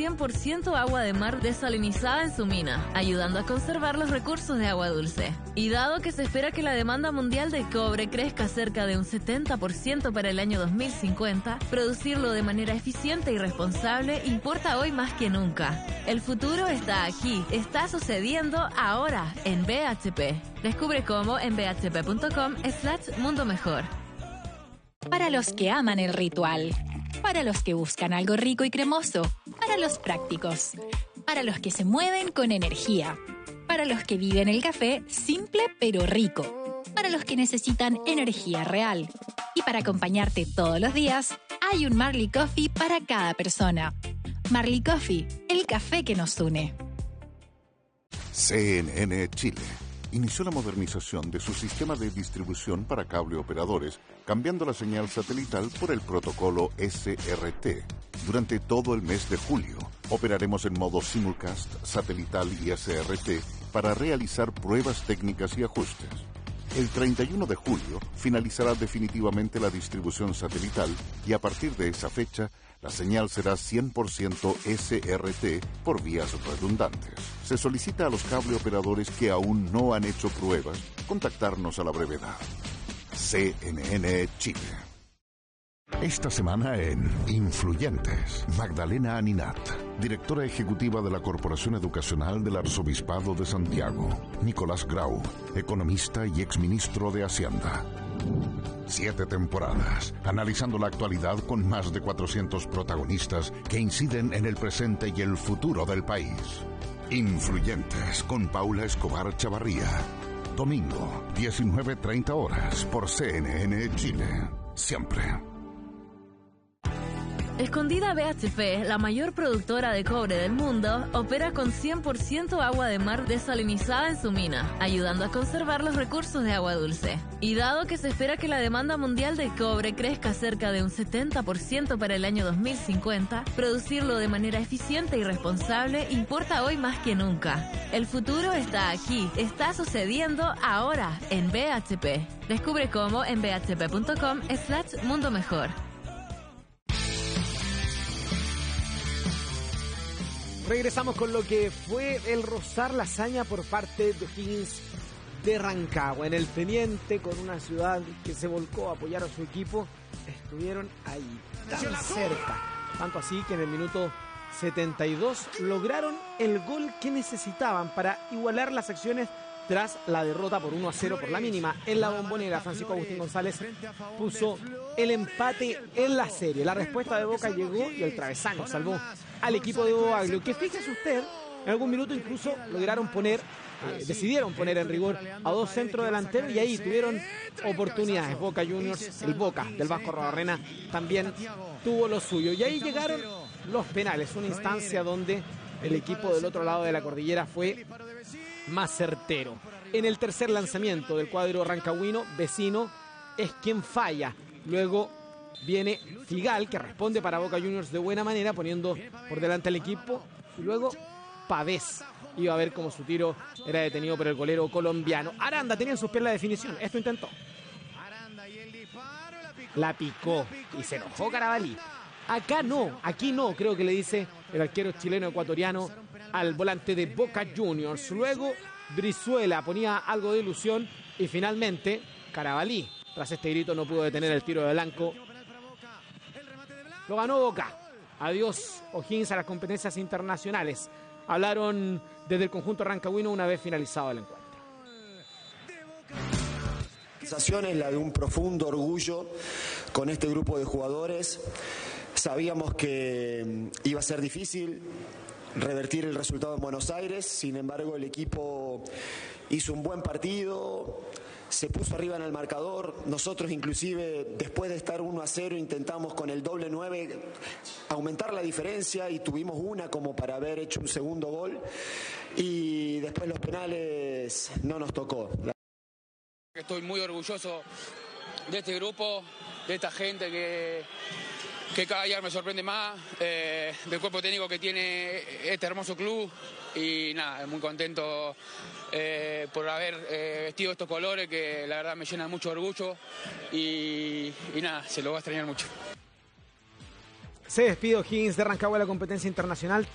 100% agua de mar desalinizada en su mina, ayudando a conservar los recursos de agua dulce. Y dado que se espera que la demanda mundial de cobre crezca cerca de un 70% para el año 2050, producirlo de manera eficiente y responsable importa hoy más que nunca. El futuro está aquí, está sucediendo ahora en BHP. Descubre cómo en bhp.com/mundo mejor. Para los que aman el ritual, para los que buscan algo rico y cremoso, para los prácticos, para los que se mueven con energía, para los que viven el café simple pero rico, para los que necesitan energía real. Y para acompañarte todos los días, hay un Marley Coffee para cada persona. Marley Coffee, el café que nos une. CNN Chile inició la modernización de su sistema de distribución para cable operadores, cambiando la señal satelital por el protocolo SRT. Durante todo el mes de julio, operaremos en modo simulcast, satelital y SRT para realizar pruebas técnicas y ajustes. El 31 de julio finalizará definitivamente la distribución satelital y a partir de esa fecha, la señal será 100% SRT por vías redundantes. Se solicita a los cableoperadores que aún no han hecho pruebas contactarnos a la brevedad. CNN Chile. Esta semana en Influyentes, Magdalena Aninat, directora ejecutiva de la Corporación Educacional del Arzobispado de Santiago. Nicolás Grau, economista y exministro de Hacienda. 7 temporadas, analizando la actualidad con más de 400 protagonistas que inciden en el presente y el futuro del país. Influyentes con Paula Escobar Chavarría. Domingo, 19:30 horas por CNN Chile. Siempre. Escondida BHP, la mayor productora de cobre del mundo, opera con 100% agua de mar desalinizada en su mina, ayudando a conservar los recursos de agua dulce. Y dado que se espera que la demanda mundial de cobre crezca cerca de un 70% para el año 2050, producirlo de manera eficiente y responsable importa hoy más que nunca. El futuro está aquí, está sucediendo ahora en BHP. Descubre cómo en bhp.com/mundo mejor. Regresamos con lo que fue el rozar la hazaña por parte de O'Higgins de Rancagua. En el Teniente, con una ciudad que se volcó a apoyar a su equipo, estuvieron ahí, tan cerca. Tanto así que en el minuto 72 lograron el gol que necesitaban para igualar las acciones tras la derrota por 1-0 por la mínima. En la Bombonera, Francisco Agustín González puso el empate en la serie. La respuesta de Boca llegó y el travesaño salvó al equipo de Boaglio, que fíjese usted, en algún minuto incluso lograron decidieron poner en rigor a 2 centrodelanteros y ahí tuvieron oportunidades. Boca Juniors, el Boca del Vasco Rodarrena, también tuvo lo suyo. Y ahí llegaron los penales, una instancia donde el equipo del otro lado de la cordillera fue más certero. En el tercer lanzamiento del cuadro rancagüino, Vecino es quien falla. Luego viene Figal, que responde para Boca Juniors de buena manera, poniendo por delante al equipo. Y luego Pavés iba a ver cómo su tiro era detenido por el golero colombiano. Aranda tenía en sus pies la definición. Esto intentó. La picó y se enojó Carabalí. Aquí no, creo que le dice el arquero chileno ecuatoriano al volante de Boca Juniors. Luego Brizuela ponía algo de ilusión y finalmente Carabalí, tras este grito, no pudo detener el tiro de Blanco. Lo ganó Boca. Adiós O'Higgins a las competencias internacionales. Hablaron desde el conjunto rancagüino una vez finalizado el encuentro. La sensación es la de un profundo orgullo con este grupo de jugadores. Sabíamos que iba a ser difícil revertir el resultado en Buenos Aires, sin embargo el equipo hizo un buen partido, se puso arriba en el marcador. Nosotros inclusive después de estar 1-0 intentamos con el doble 9 aumentar la diferencia y tuvimos una como para haber hecho un segundo gol y después los penales no nos tocó. Estoy muy orgulloso de este grupo, de esta gente que cada día me sorprende más, del cuerpo técnico que tiene este hermoso club y nada, muy contento por haber vestido estos colores que la verdad me llenan mucho orgullo y nada, se lo va a extrañar mucho. Se despide O'Higgins de Rancagua de la competencia internacional.